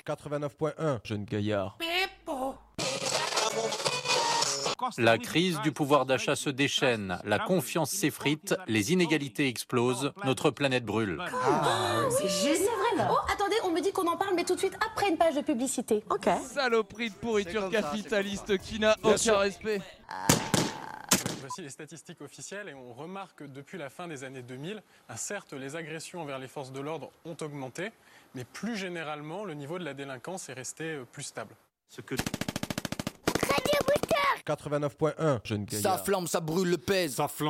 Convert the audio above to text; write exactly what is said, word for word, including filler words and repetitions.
quatre-vingt-neuf point un. Jeune gaillard. La crise du pouvoir d'achat se déchaîne, la confiance s'effrite, les inégalités explosent, notre planète brûle. Ah, c'est génial. Oh, attendez, on me dit qu'on en parle, mais tout de suite après une page de publicité. Ok. Saloperie de pourriture capitaliste qui n'a aucun respect. Voici les statistiques officielles et on remarque que depuis la fin des années deux mille, certes les agressions envers les forces de l'ordre ont augmenté, mais plus généralement le niveau de la délinquance est resté plus stable. Ce que... quatre-vingt-neuf point un. Jeune gaillard. Ça flamme, ça brûle le pèse. Ça flamme.